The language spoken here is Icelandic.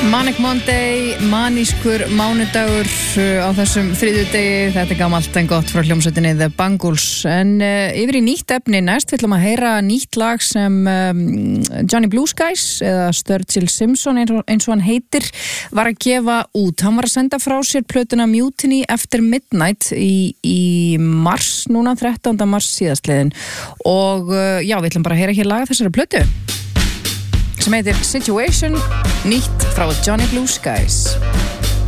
Manic Monday, manískur mánudagur á þessum þriðjudegi. Þetta er gamalt en gott frá hljómsveitinni The Bangles. En yfir í nýtt efni næst við ætlum að heyra nýtt lag sem Johnny Blue Skies eða Sturgill Simpson eins og hann heitir var að gefa út. Hann var að senda frá sér plötuna Mutiny After Midnight í mars, núna 13. mars síðastliðin. Og já, við ætlum bara að heyra hér lag þessari plötu sem heitir Situation, nýtt frá Johnny Blue Skies.